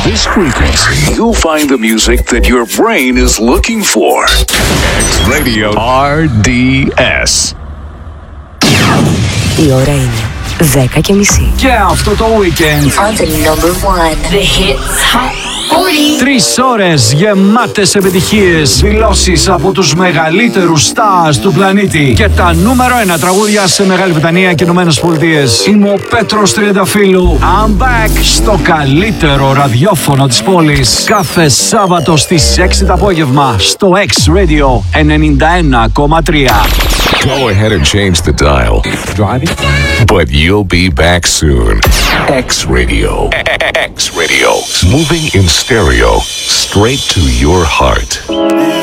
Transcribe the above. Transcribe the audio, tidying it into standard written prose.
this frequency, you'll find the music that your brain is looking for. X Radio RDS. Η ώρα είναι 10:30. Και αυτό το weekend On the number one, the hits hot 3 ώρες γεμάτες επιτυχίες, δηλώσεις από τους μεγαλύτερους stars του πλανήτη και τα νούμερο 1 τραγούδια σε Μεγάλη Βρετανία και Ηνωμένες Πολιτείες. Είμαι ο Πέτρος Τριανταφύλου. I'm back στο καλύτερο ραδιόφωνο της πόλης. Κάθε Σάββατο στις 6 το απόγευμα στο X Radio 91,3. Go ahead and change the dial. Driving? But you'll be back soon. X Radio. X Radio. Moving in stereo straight to your heart.